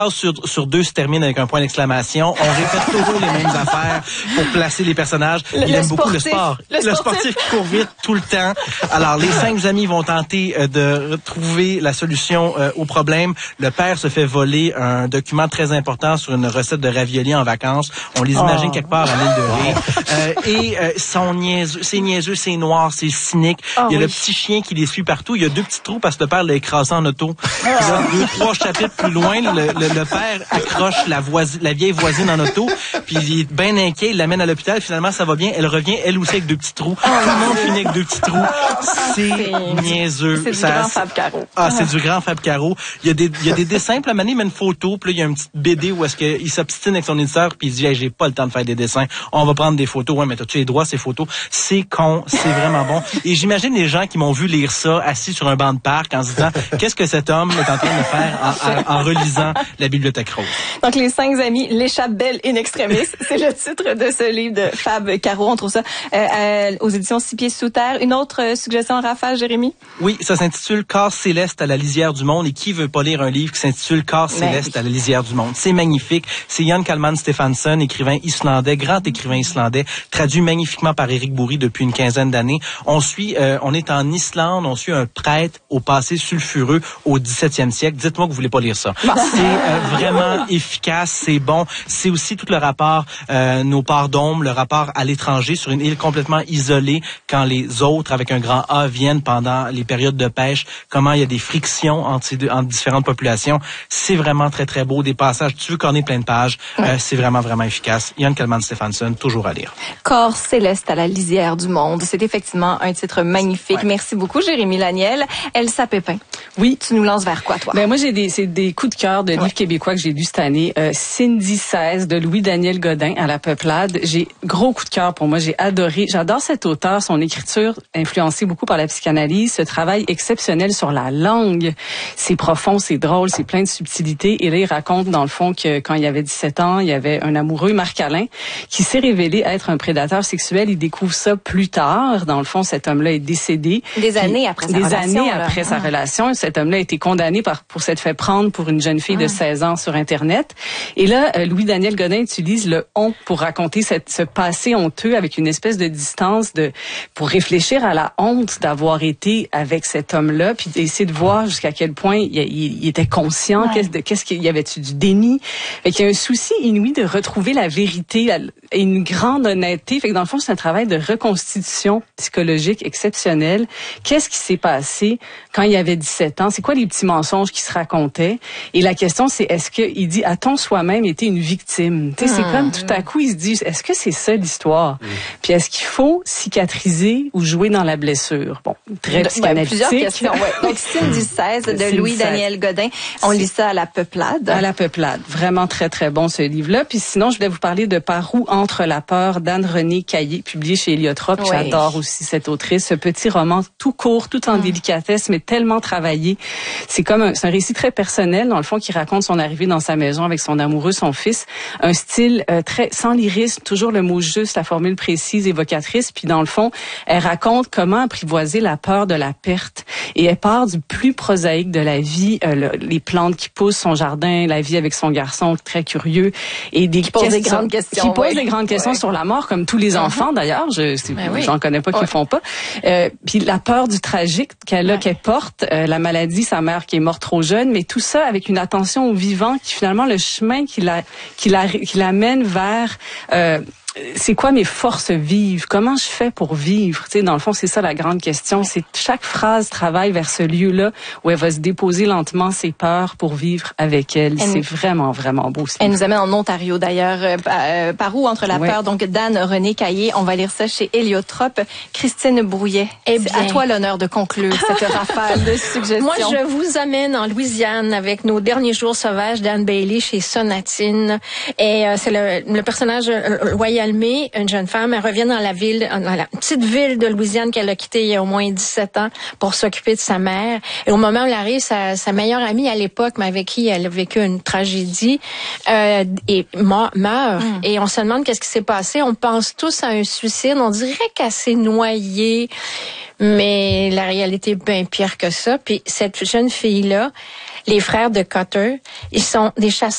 sur 2 se termine avec un point d'exclamation. On répète toujours les mêmes affaires pour placer les personnages. Il aime beaucoup le sport. Le sportif qui court vite tout le temps. Alors, les 5 amis vont tenter de trouver la solution au problème. Le père se fait voler un document très important sur une recette de raviolis en vacances. On les imagine quelque part à l'île de Ré. C'est niaiseux, c'est noir, c'est cynique. Il y a le petit chien qui les suit partout. Il y a 2 petits trous parce que le père l'a écrasé en auto. Puis là, 2-3 chapitres plus loin, le père accroche la vieille voisine en auto, puis il est bien inquiet, il l'amène à l'hôpital, finalement ça va bien, elle revient, elle aussi avec 2 petits trous. Tout le monde finit avec 2 petits trous. C'est niaiseux. C'est du grand Fab Caro. C'est du grand Fab Caro. Il y a des dessins, puis la manée met une photo, puis là, il y a une petite BD où est-ce qu'il s'obstine avec son éditeur, puis il dit, hey, j'ai pas le temps de faire des dessins, on va prendre des photos. Ouais, mais t'as-tu les droits, ces photos? C'est con, c'est vraiment bon. Et j'imagine les gens qui m'ont vu lire ça, assis sur un banc de parc, en se disant, qu'est-ce que cet homme est en train de faire en relisant la Bibliothèque Rose. Donc, les 5 amis l'échappent belle in extremis. C'est le titre de ce livre de Fab Caro. On trouve ça aux éditions 6 pieds sous terre. Une autre suggestion en rafale, Jérémy? Oui, ça s'intitule Corps céleste à la lisière du monde. Et qui veut pas lire un livre qui s'intitule Corps céleste à la lisière du monde? C'est magnifique. C'est Jan Kalman Stefansson, écrivain islandais, grand écrivain islandais, traduit magnifiquement par Éric Bourri depuis une quinzaine d'années. On est en Islande, on suit un prêtre au passé sulfureux au 17e siècle. Dites-moi que vous voulez pas lire ça. C'est vraiment efficace, c'est bon. C'est aussi tout le rapport, nos parts d'ombre, le rapport à l'étranger sur une île complètement isolée quand les autres, avec un grand A, viennent pendant les périodes de pêche, comment il y a des frictions entre différentes populations. C'est vraiment très, très beau. Des passages, tu veux qu'on ait plein de pages. C'est vraiment, vraiment efficace. Jan Kalman Stefansson, toujours à lire. Corps céleste à la lisière du monde. C'est effectivement un titre magnifique. Ouais. Merci beaucoup, Jérémy Laniel. Elsa Pépin. Oui. Tu nous lances vers quoi, toi? Ben, moi, c'est des coups de cœur de livres québécois que j'ai lus cette année. Cindy XVI de Louis-Daniel Godin à la Peuplade. J'ai gros coup de cœur pour moi. J'ai adoré. J'adore cet auteur, son écriture influencée beaucoup par la psychanalyse, ce travail exceptionnel sur la langue. C'est profond, c'est drôle, c'est plein de subtilités. Et là, il raconte, dans le fond, que quand il avait 17 ans, il y avait un amoureux, Marc-Alain, qui s'est révélé être un prédateur sexuel. Il découvre ça plus tard. Dans le fond, cet homme-là est décédé. Des années après sa relation. Cet homme-là a été condamné pour s'être fait prendre pour une jeune fille de 16 ans sur Internet. Et là, Louis-Daniel Godin utilise le « on » pour raconter ce passé honteux avec une espèce de distance pour réfléchir à la honte d'avoir été avec cet homme-là, puis essayer de voir jusqu'à quel point il était conscient, qu'est-ce qu'il y avait-tu du déni. Fait qu'il y a un souci inouï de retrouver la vérité et une grande honnêteté. Fait que dans le fond, c'est un travail de reconstitution psychologique exceptionnel. Qu'est-ce qui s'est passé quand il avait 17 ans? C'est quoi les petits mensonges qui se racontaient? Et la question, c'est est-ce qu'il dit, a-t-on soi-même été une victime? Tu sais, c'est comme tout à coup, il se dit, est-ce que c'est ça l'histoire? Puis est-ce qu'il faut cicatriser ou jouer dans la blessure? Bon, très psychanalytique. Plusieurs questions, Donc, Cindy XVI de Louis-Daniel Godin. On lit ça à la Peuplade. À la Peuplade. Vraiment très, très bon, ce livre-là. Puis sinon, je voulais vous parler de Par où entre la peur d'Anne-Renée Caillé, publié chez Héliotrope. J'adore aussi cette autrice. Ce petit roman tout court, tout en délicatesse, mais tellement travaillé. C'est un récit très personnel, dans le fond, qui raconte son arrivée dans sa maison avec son amoureux, son fils. Un style très sans lyrisme, toujours le mot juste, la formule précise, évocatrice. Puis dans le fond, elle raconte comment apprivoiser la peur de la perte. Et elle part du plus prosaïque de la vie, les plantes qui poussent, son jardin, la vie avec son garçon, très curieux. Et qui pose des grandes questions. Qui pose des grandes questions sur la mort, comme tous les enfants d'ailleurs. J'en connais pas qui font pas. Puis la peur du tragique qu'elle porte, la maladie, sa mère qui est morte trop jeune, mais tout ça avec une attention au vivant qui finalement le chemin qui l'amène vers c'est quoi mes forces vives? Comment je fais pour vivre? Tu sais, dans le fond, c'est ça la grande question. C'est chaque phrase travaille vers ce lieu-là où elle va se déposer lentement ses peurs pour vivre avec elle. C'est vraiment, vraiment beau. Elle nous amène en Ontario, d'ailleurs. Par où entre la peur, donc, d'Anne-Renée Caillé. On va lire ça chez Héliotrope. Christine Brouillet, c'est à toi l'honneur de conclure cette rafale de suggestions. Moi, je vous amène en Louisiane avec Nos derniers jours sauvages d'Anne Bailey chez Sonatine. Et c'est le personnage Royal May, une jeune femme, elle revient dans la petite ville de Louisiane qu'elle a quittée il y a au moins 17 ans pour s'occuper de sa mère. Et au moment où elle arrive, sa meilleure amie à l'époque, mais avec qui elle a vécu une tragédie, et meurt. Et on se demande qu'est-ce qui s'est passé. On pense tous à un suicide. On dirait qu'elle s'est noyée. Mais la réalité est bien pire que ça. Puis cette jeune fille-là, les frères de Cotter, ils sont des chasseurs